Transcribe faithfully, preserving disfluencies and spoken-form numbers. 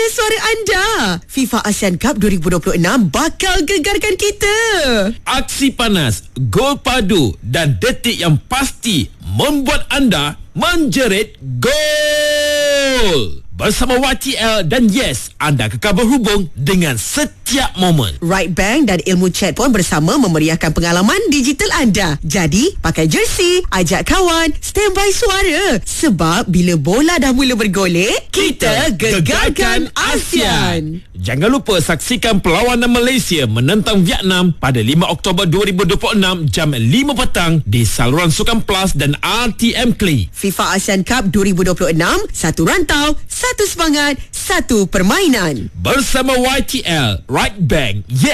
mana suara anda? FIFA Asian Cup dua ribu dua puluh enam bakal gegarkan kita. Aksi panas, gol padu dan detik yang pasti membuat anda menjerit gol. Bersama Y T L dan Yes, anda kekal berhubung dengan setiap momen. Right Bank dan Ilmu Chat pun bersama memeriahkan pengalaman digital anda. Jadi, pakai jersey, ajak kawan, standby suara. Sebab bila bola dah mula bergolek, kita gegarkan ASEAN. Jangan lupa saksikan perlawanan Malaysia menentang Vietnam pada lima Oktober dua ribu dua puluh enam jam lima petang di saluran Sukan Plus dan R T M Klik. FIFA Asian Cup dua ribu dua puluh enam, satu rantau, satu semangat, satu permainan. Bersama Y T L, Right Bank,